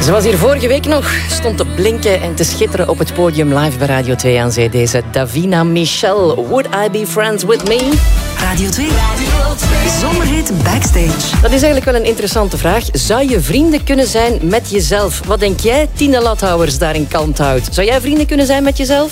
Ze was hier vorige week nog, stond te blinken en te schitteren op het podium live bij Radio 2 aan zee. Deze Davina Michel, Would I Be Friends With Me? Radio 2, Zomerhit Backstage. Dat is eigenlijk wel een interessante vraag. Zou je vrienden kunnen zijn met jezelf? Wat denk jij, Tine Lathouwers, daar in Kalmthout? Zou jij vrienden kunnen zijn met jezelf?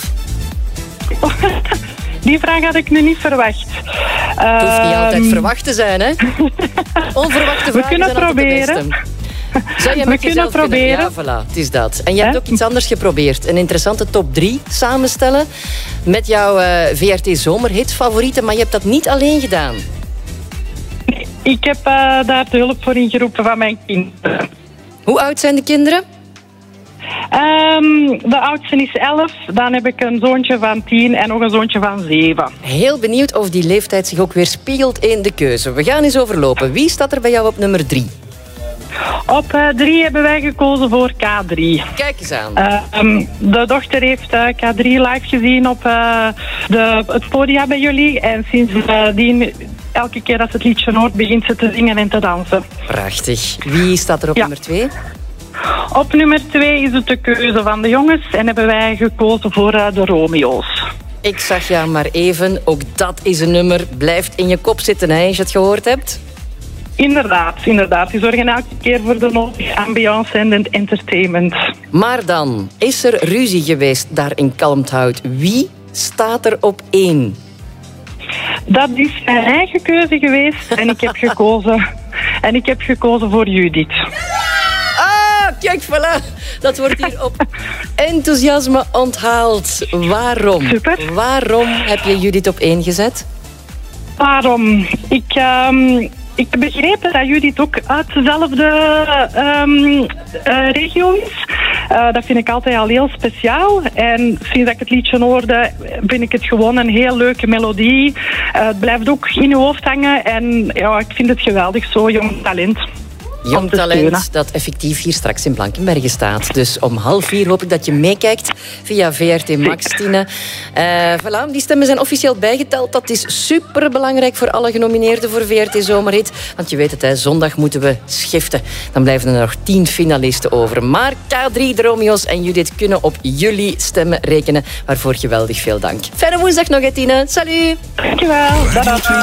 Die vraag had ik nu niet verwacht. Het hoeft niet altijd verwacht te zijn, hè? Onverwachte vragen we kunnen zijn proberen. Altijd de beste. Zou je met jezelf proberen. Ja, voilà, het is dat. En je hebt ook iets anders geprobeerd. Een interessante top 3 samenstellen met jouw VRT Zomerhit-favorieten, maar je hebt dat niet alleen gedaan. Ik heb daar de hulp voor ingeroepen van mijn kinderen. Hoe oud zijn de kinderen? De oudste is 11, dan heb ik een zoontje van 10 en nog een zoontje van 7. Heel benieuwd of die leeftijd zich ook weer spiegelt in de keuze. We gaan eens overlopen. Wie staat er bij jou op nummer 3? Op 3 hebben wij gekozen voor K3. Kijk eens aan. De dochter heeft K3 live gezien op het podium bij jullie. En sindsdien, elke keer dat ze het liedje hoort, begint ze te zingen en te dansen. Prachtig. Wie staat er op nummer 2? Op nummer 2 is het de keuze van de jongens en hebben wij gekozen voor de Romeo's. Ik zag jou maar even. Ook dat is een nummer. Blijft in je kop zitten, hè, als je het gehoord hebt. Inderdaad. Die zorgen elke keer voor de nodige ambiance en het entertainment. Maar dan is er ruzie geweest daar in Kalmthout. Wie staat er op 1? Dat is mijn eigen keuze geweest en ik heb gekozen voor Judith. Kijk, voilà. Dat wordt hier op enthousiasme onthaald. Waarom? Super. Waarom heb je Judith op 1 gezet? Waarom? Ik heb begrepen dat Judith ook uit dezelfde regio is. Dat vind ik altijd al heel speciaal. En sinds ik het liedje hoorde, vind ik het gewoon een heel leuke melodie. Het blijft ook in je hoofd hangen. En ja, ik vind het geweldig, zo jong talent. Jong talent dat effectief hier straks in Blankenberge staat. Dus om 3:30 hoop ik dat je meekijkt via VRT Max, Tine. Voilà, die stemmen zijn officieel bijgeteld. Dat is superbelangrijk voor alle genomineerden voor VRT Zomerhit. Want je weet het, hè, zondag moeten we schiften. Dan blijven er nog 10 finalisten over. Maar K3, de Romeo's en Judith kunnen op jullie stemmen rekenen. Waarvoor geweldig veel dank. Fijne woensdag nog, hè, Tine. Salut! Dankjewel.